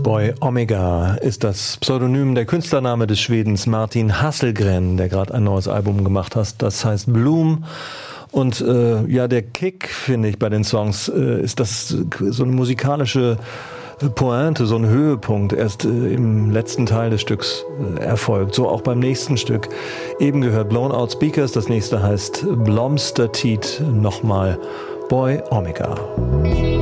Boy Omega ist das Pseudonym, der Künstlername des Schwedens Martin Hasselgren, der gerade ein neues Album gemacht hat. Das heißt Bloom. Und der Kick, finde ich, bei den Songs ist das so eine musikalische Pointe, so ein Höhepunkt erst im letzten Teil des Stücks erfolgt. So auch beim nächsten Stück. Eben gehört Blown Out Speakers, das nächste heißt Blomstertiet, nochmal Boy Omega.